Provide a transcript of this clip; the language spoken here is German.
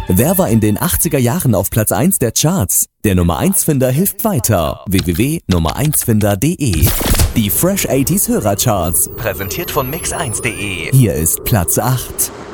Wer war in den 80er Jahren auf Platz 1 der Charts? Der Nummer 1 Finder hilft weiter. www.nummer1finder.de. Die Fresh 80s Hörercharts, präsentiert von mix1.de. Hier ist Platz 8.